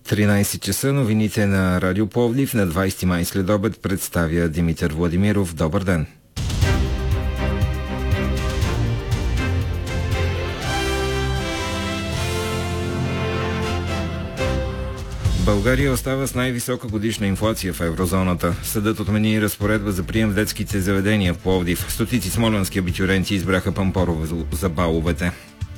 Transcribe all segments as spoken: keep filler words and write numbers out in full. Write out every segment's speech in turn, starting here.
тринайсет часа, новините на Радио Пловдив на двайсети май след обед представя Димитър Владимиров. Добър ден! България остава с най-висока годишна инфлация в еврозоната. Съдът отмени разпоредба за прием в детските заведения в Пловдив. Стотици смолянски абитюренти избраха Пампорово за баловете.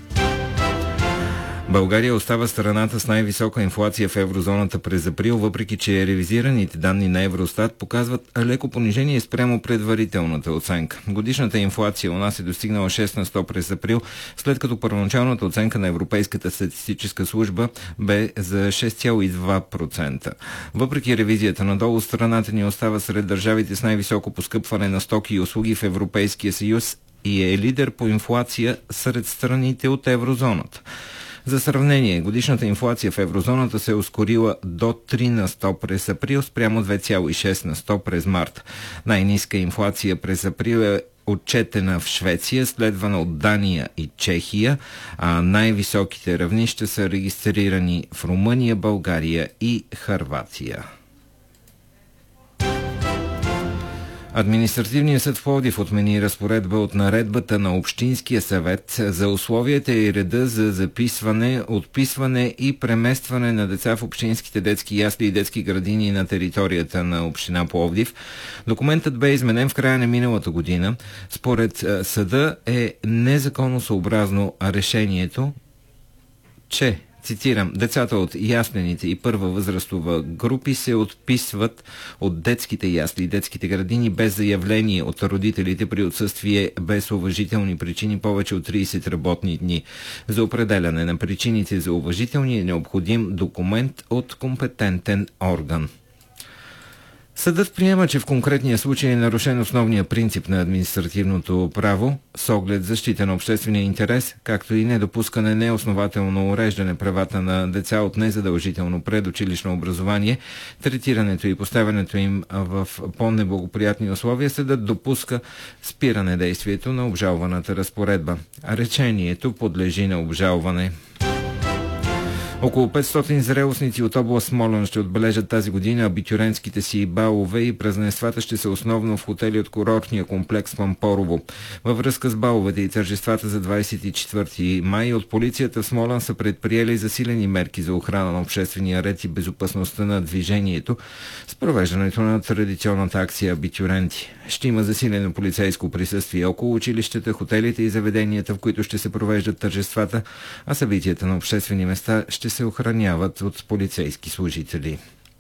България остава страната с най-висока инфлация в еврозоната през април, въпреки че ревизираните данни на Евростат показват леко понижение спрямо предварителната оценка. Годишната инфлация у нас е достигнала шест на сто през април, след като първоначалната оценка на Европейската статистическа служба бе за шест цяло и два процента. Въпреки ревизията надолу, страната ни остава сред държавите с най-високо поскъпване на стоки и услуги в Европейския съюз и е лидер по инфлация сред страните от еврозоната. За сравнение, годишната инфлация в еврозоната се е ускорила до три на сто през април спрямо две цяло и шест на сто през март. Най-ниска инфлация през април е отчетена в Швеция, следвана от Дания и Чехия, а най-високите равнища са регистрирани в Румъния, България и Хърватия. Административният съд в Пловдив отмени разпоредба от наредбата на Общинския съвет за условията и реда за записване, отписване и преместване на деца в общинските детски ясли и детски градини на територията на община Пловдив. Документът бе изменен в края на миналата година. Според съда е незаконосъобразно решението, че, цитирам, децата от яслените и първа възрастова групи се отписват от детските ясли и детските градини без заявление от родителите при отсъствие без уважителни причини повече от трийсет работни дни. За определяне на причините за уважителни е необходим документ от компетентен орган. Съдът приема, че в конкретния случай е нарушен основния принцип на административното право с оглед защита на обществения интерес, както и недопускане неоснователно уреждане правата на деца от незадължително предучилищно образование, третирането и поставянето им в по-неблагоприятни условия. Съдът допуска спиране действието на обжалваната разпоредба. Решението подлежи на обжалване. Около петстотин зрелостници от област Смолян ще отбележат тази година абитюрентските си балове и празненствата ще са основно в хотели от курортния комплекс Пампорово. Във връзка с баловете и тържествата за двайсет и четвърти май от полицията в Смолян са предприели засилени мерки за охрана на обществения ред и безопасността на движението с провеждането на традиционната акция абитюренти. Ще има засилено полицейско присъствие около училищата, хотелите и заведенията, в които ще се провеждат тържествата, а събитията на обществени места ще се охраняват от полицейски служители.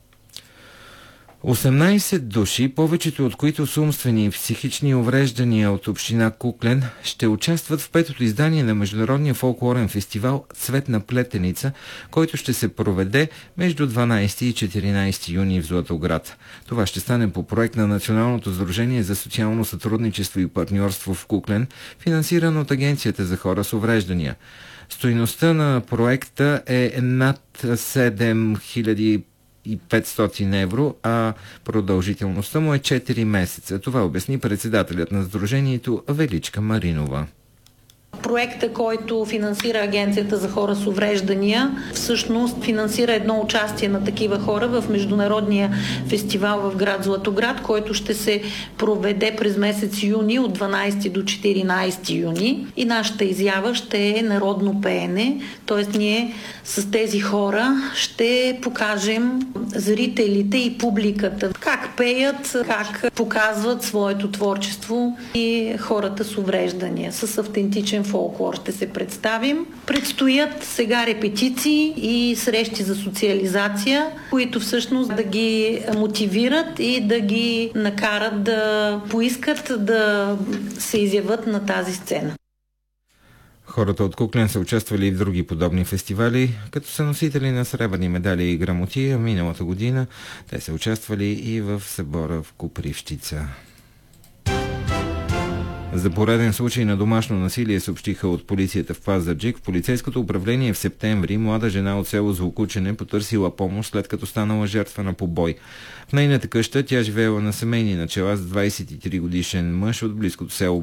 осемнайсет души, повечето от които с умствени и психични увреждания от община Куклен, ще участват в петото издание на Международния фолклорен фестивал Цветна плетеница, който ще се проведе между дванайсети и четиринайсети юни в Златоград. Това ще стане по проект на Националното сдружение за социално сътрудничество и партньорство в Куклен, финансиран от Агенцията за хора с увреждания. Стойността на проекта е над седем хиляди и петстотин евро, а продължителността му е четири месеца. Това обясни председателят на сдружението Величка Маринова. Проекта, който финансира Агенцията за хора с увреждания, всъщност финансира едно участие на такива хора в Международния фестивал в град Златоград, който ще се проведе през месец юни от дванайсети до четиринайсети юни. И нашата изява ще е народно пеене, т.е. ние с тези хора ще покажем зрителите и публиката как пеят, как показват своето творчество и хората с увреждания. С автентичен фолклор ще се представим. Предстоят сега репетиции и срещи за социализация, които всъщност да ги мотивират и да ги накарат да поискат да се изяват на тази сцена. Хората от Куклен са участвали и в други подобни фестивали, като са носители на сребърни медали и грамоти, а миналата година те са участвали и в събора в Копривщица. За пореден случай на домашно насилие съобщиха от полицията в Пазарджик. В полицейското управление в септември млада жена от село Злокучене потърсила помощ, след като станала жертва на побой. В нейната къща тя живеела на семейни начала с двайсет и три годишен мъж от близкото село